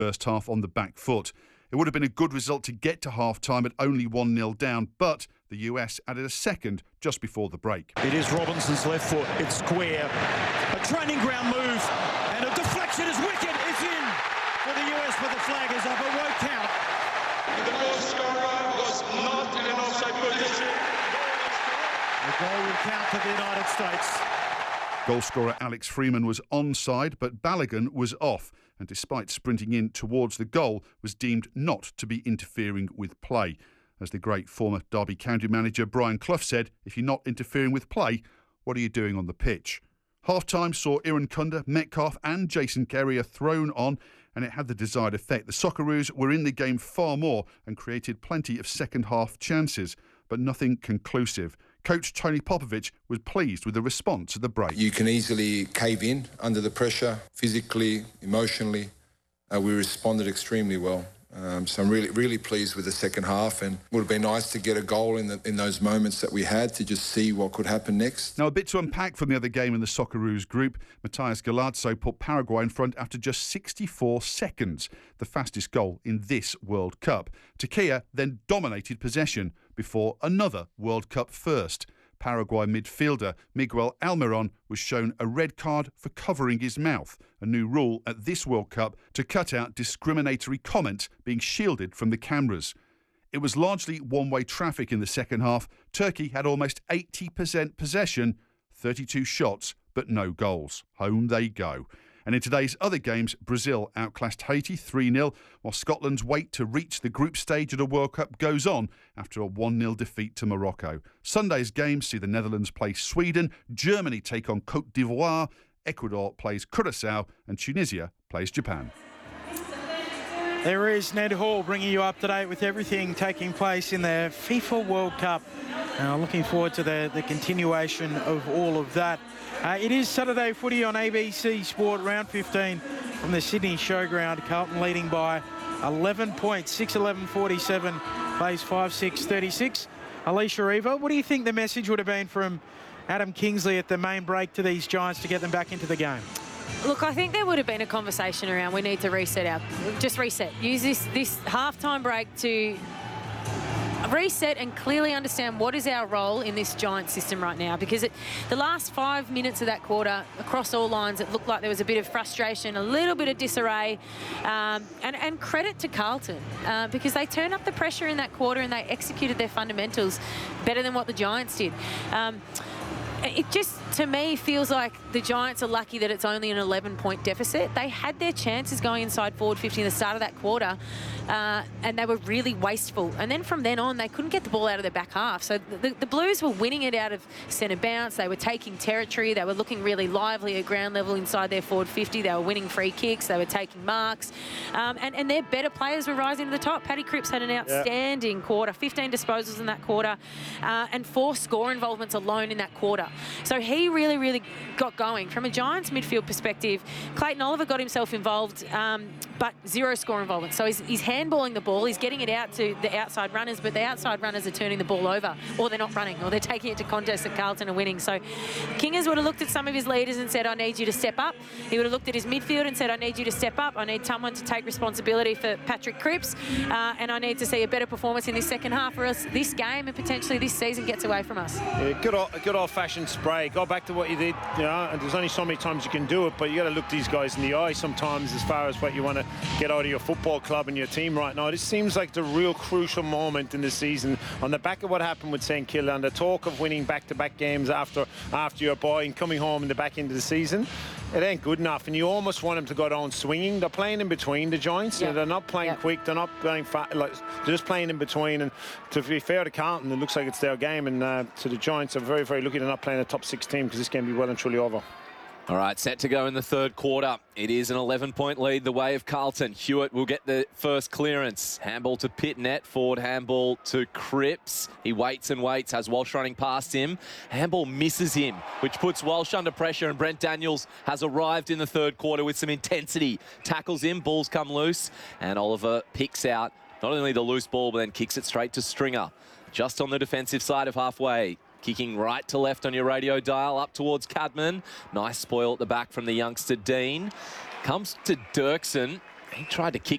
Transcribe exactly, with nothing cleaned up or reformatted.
first half on the back foot. It would have been a good result to get to half-time at only one nil down, but the U S added a second just before the break. It is Robinson's left foot. It's square. A training ground move, and a deflection is wicked. It's in for the U S, but the flag is up. It won't count. The goal scorer was not in an offside position. The goal will count for the United States. Goalscorer Alex Freeman was onside, but Balogun was off, and despite sprinting in towards the goal, was deemed not to be interfering with play. As the great former Derby County manager Brian Clough said, if you're not interfering with play, what are you doing on the pitch? Half-time saw Iran Kunda, Metcalf and Jason Carrier thrown on, and it had the desired effect. The Socceroos were in the game far more and created plenty of second-half chances, but nothing conclusive. Coach Tony Popovich was pleased with the response at the break. You can easily cave in under the pressure, physically, emotionally. Uh, we responded extremely well. Um, so I'm really, really pleased with the second half, and it would have been nice to get a goal in the, in those moments that we had to just see what could happen next. Now, a bit to unpack from the other game in the Socceroos group. Matthias Galazzo put Paraguay in front after just sixty-four seconds, the fastest goal in this World Cup. Turquia then dominated possession before another World Cup first. Paraguay midfielder Miguel Almiron was shown a red card for covering his mouth, a new rule at this World Cup to cut out discriminatory comment being shielded from the cameras. It was largely one-way traffic in the second half. Turkey had almost eighty percent possession, thirty-two shots, but no goals. Home they go. And in today's other games, Brazil outclassed Haiti three nil, while Scotland's wait to reach the group stage at a World Cup goes on after a one nil defeat to Morocco. Sunday's games see the Netherlands play Sweden, Germany take on Côte d'Ivoire, Ecuador plays Curaçao, and Tunisia plays Japan. There is Ned Hall bringing you up to date with everything taking place in the FIFA World Cup. Uh, looking forward to the, the continuation of all of that. Uh, it is Saturday footy on A B C Sport, round fifteen from the Sydney Showground. Carlton leading by eleven points, six eleven forty-seven, plays five six thirty-six. Alicia Eva, what do you think the message would have been from Adam Kingsley at the main break to these Giants to get them back into the game? Look, I think there would have been a conversation around we need to reset our, just reset. Use this, this halftime break to reset and clearly understand what is our role in this Giant system right now, because it, the last five minutes of that quarter, across all lines, it looked like there was a bit of frustration, a little bit of disarray, um, and, and credit to Carlton, uh, because they turned up the pressure in that quarter and they executed their fundamentals better than what the Giants did. Um, It just, to me, feels like the Giants are lucky that it's only an eleven-point deficit. They had their chances going inside forward fifty at the start of that quarter, uh, and they were really wasteful. And then from then on, they couldn't get the ball out of their back half. So the, the Blues were winning it out of centre bounce. They were taking territory. They were looking really lively at ground level inside their forward fifty. They were winning free kicks. They were taking marks. Um, and, and their better players were rising to the top. Paddy Cripps had an outstanding yeah. quarter, fifteen disposals in that quarter, uh, and four score involvements alone in that quarter. So he really, really got going. From a Giants midfield perspective, Clayton Oliver got himself involved, um, but zero score involvement. So he's, he's handballing the ball, he's getting it out to the outside runners, but the outside runners are turning the ball over, or they're not running, or they're taking it to contests that Carlton are winning. So Kingers would have looked at some of his leaders and said, I need you to step up. He would have looked at his midfield and said, I need you to step up. I need someone to take responsibility for Patrick Cripps, uh, and I need to see a better performance in this second half, or else this game and potentially this season gets away from us. Yeah, good, old, good old-fashioned spray. Go back to what you did, you know, and there's only so many times you can do it, but you got to look these guys in the eye sometimes as far as what you want to get out of your football club and your team right now. This seems like the real crucial moment in the season on the back of what happened with St Kilda and the talk of winning back-to-back games after after your boy and coming home in the back end of the season. It ain't good enough, and you almost want them to go down swinging. They're playing in between the Giants. Yep. They're not playing yep. quick. They're not playing fast. Like, they're just playing in between. And to be fair to Carlton, it looks like it's their game. And uh, to the Giants, are very, very lucky they're not playing a top six team, because this game will be well and truly over. All right, set to go in the third quarter. It is an eleven-point lead the way of Carlton. Hewitt will get the first clearance. Handball to Pitnet. Forward handball to Cripps. He waits and waits, has Walsh running past him. Handball misses him, which puts Walsh under pressure, and Brent Daniels has arrived in the third quarter with some intensity. Tackles him, balls come loose, and Oliver picks out not only the loose ball, but then kicks it straight to Stringer. Just on the defensive side of halfway. Kicking right to left on your radio dial, up towards Cadman. Nice spoil at the back from the youngster Dean. Comes to Dirksen. he tried to kick